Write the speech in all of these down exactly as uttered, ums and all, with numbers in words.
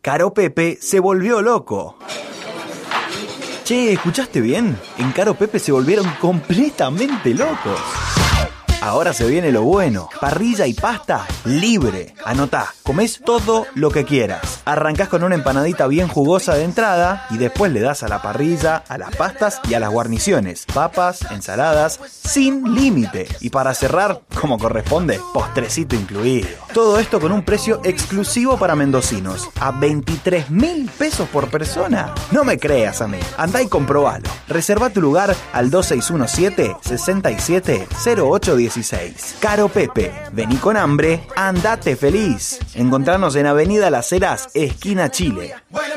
Caro Pepe se volvió loco. Che, ¿escuchaste bien? En Caro Pepe se volvieron completamente locos. Ahora se viene lo bueno. Parrilla y pasta libre. Anotá, comés todo lo que quieras. Arrancás con una empanadita bien jugosa de entrada y después le das a la parrilla, a las pastas y a las guarniciones. Papas, ensaladas, sin límite. Y para cerrar, como corresponde, postrecito incluido. Todo esto con un precio exclusivo para mendocinos. A veintitrés mil pesos por persona. No me creas a mí. Andá y comprobalo. Reserva tu lugar al dos seis uno siete, seis siete, cero ocho uno seis. Caro Pepe, vení con hambre, andate feliz. Encontranos en Avenida Las Heras, esquina Chile.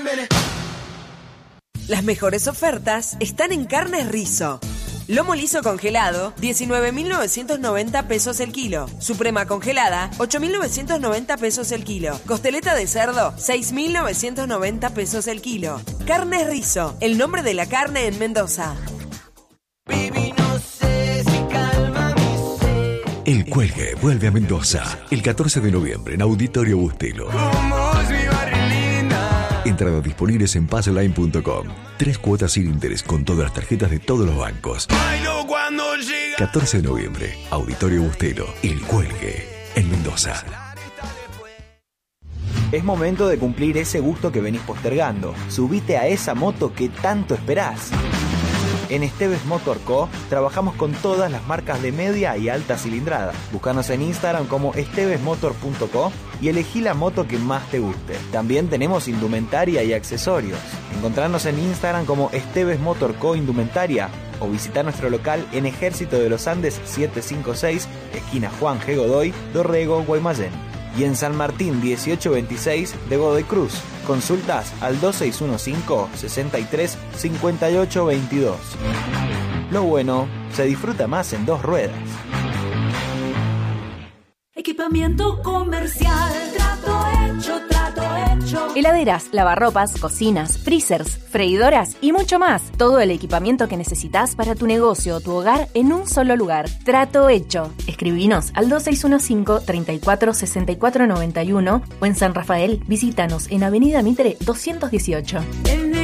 Las mejores ofertas están en Carnes Rizo. Lomo liso congelado, diecinueve mil novecientos noventa pesos el kilo. Suprema congelada, ocho mil novecientos noventa pesos el kilo. Costeleta de cerdo, seis mil novecientos noventa pesos el kilo. Carnes Rizo, el nombre de la carne en Mendoza. El Cuelgue vuelve a Mendoza el catorce de noviembre en Auditorio Bustelo. Entradas disponibles en pasoline punto com. Tres cuotas sin interés con todas las tarjetas de todos los bancos. catorce de noviembre, Auditorio Bustelo, El Cuelgue, en Mendoza. Es momento de cumplir ese gusto que venís postergando. Subite a esa moto que tanto esperás. En Esteves Motor Co. trabajamos con todas las marcas de media y alta cilindrada. Búscanos en Instagram como esteves motor punto co y elegí la moto que más te guste. También tenemos indumentaria y accesorios. Encontrarnos en Instagram como Esteves Motor Co. Indumentaria o visitar nuestro local en Ejército de los Andes setecientos cincuenta y seis, esquina Juan G. Godoy, Dorrego, Guaymallén. Y en San Martín dieciocho veintiséis de Godoy Cruz. Consultas al dos seis uno cinco, sesenta y tres, cincuenta y ocho veintidós. Lo bueno se disfruta más en dos ruedas. Equipamiento comercial, trato hecho, trato hecho. Heladeras, lavarropas, cocinas, freezers, freidoras y mucho más. Todo el equipamiento que necesitas para tu negocio o tu hogar en un solo lugar. Trato hecho. Escribinos al dos seis uno cinco, treinta y cuatro, sesenta y cuatro noventa y uno o en San Rafael, visítanos en Avenida Mitre doscientos dieciocho. El